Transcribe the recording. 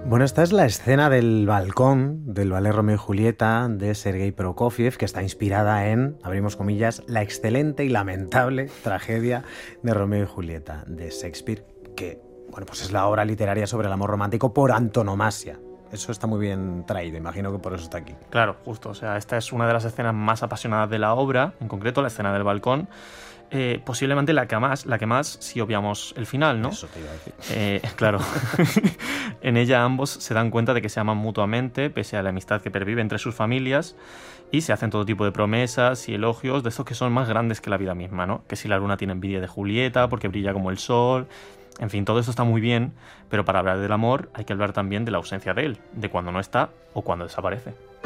Bueno, esta es la escena del balcón del ballet Romeo y Julieta de Sergei Prokofiev, que está inspirada en, abrimos comillas, la excelente y lamentable tragedia de Romeo y Julieta de Shakespeare, que, bueno, pues es la obra literaria sobre el amor romántico por antonomasia. Eso está muy bien traído, imagino que por eso está aquí. Claro, justo, o sea, esta es una de las escenas más apasionadas de la obra, en concreto la escena del balcón. Posiblemente la que más si obviamos el final, ¿no? Eso te iba a decir. Claro. En ella ambos se dan cuenta de que se aman mutuamente, pese a la amistad que pervive entre sus familias, y se hacen todo tipo de promesas y elogios de estos que son más grandes que la vida misma, ¿no? Que si la luna tiene envidia de Julieta porque brilla como el sol. En fin, todo esto está muy bien, pero para hablar del amor hay que hablar también de la ausencia de él, de cuando no está o cuando desaparece.